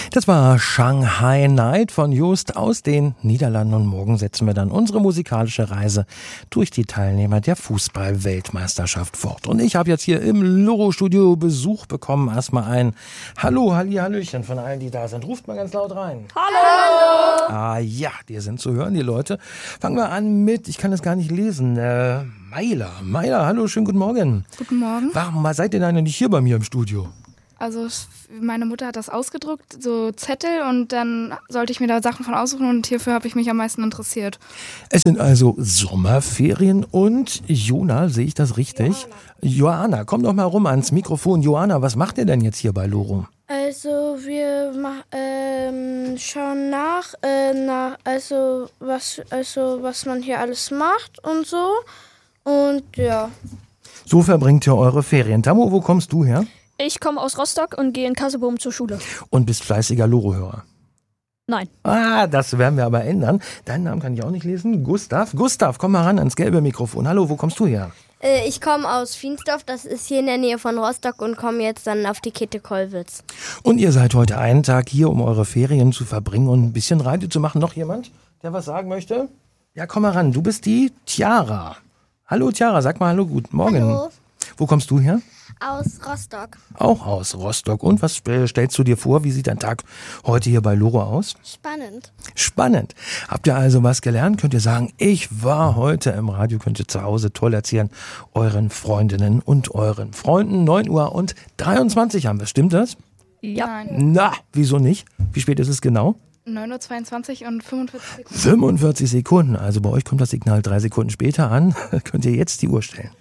Das war Shanghai Night von Joost aus den Niederlanden und morgen setzen wir dann unsere musikalische Reise durch die Teilnehmer der Fußball-Weltmeisterschaft fort. Und ich habe jetzt hier im Loro-Studio Besuch bekommen. Erstmal ein Hallo, Hallihallöchen von allen, die da sind. Ruft mal ganz laut rein. Hallo! Ah ja, die sind zu hören, die Leute. Fangen wir an mit, ich kann das gar nicht lesen, Maila. Maila, hallo, schönen guten Morgen. Guten Morgen. Warum seid ihr denn nicht hier bei mir im Studio? Also meine Mutter hat das ausgedruckt, so Zettel, und dann sollte ich mir da Sachen von aussuchen und hierfür habe ich mich am meisten interessiert. Es sind also Sommerferien und Jona, sehe ich das richtig? Johanna, komm doch mal rum ans Mikrofon. Johanna, was macht ihr denn jetzt hier bei Loro? Also wir schauen nach, was man hier alles macht und so. Und ja. So verbringt ihr eure Ferien. Tammo, wo kommst du her? Ich komme aus Rostock und gehe in Kasseboom zur Schule. Und bist fleißiger Loro-Hörer? Nein. Ah, das werden wir aber ändern. Deinen Namen kann ich auch nicht lesen. Gustav. Gustav, komm mal ran ans gelbe Mikrofon. Hallo, wo kommst du her? Ich komme aus Fiensdorf, das ist hier in der Nähe von Rostock, und komme jetzt dann auf die Kette Kollwitz. Und ihr seid heute einen Tag hier, um eure Ferien zu verbringen und ein bisschen Radio zu machen. Noch jemand, der was sagen möchte? Ja, komm mal ran. Du bist die Tiara. Hallo Tiara, sag mal hallo, guten Morgen. Hallo. Wo kommst du her? Aus Rostock. Auch aus Rostock. Und was stellst du dir vor? Wie sieht dein Tag heute hier bei Loro aus? Spannend. Spannend. Habt ihr also was gelernt? Könnt ihr sagen, ich war heute im Radio, könnt ihr zu Hause toll erzählen, euren Freundinnen und euren Freunden. 9:23 haben wir, stimmt das? Ja. Nein. Na, wieso nicht? Wie spät ist es genau? 9:22 und 45 Sekunden. 45 Sekunden. Also bei euch kommt das Signal 3 Sekunden später an. Könnt ihr jetzt die Uhr stellen.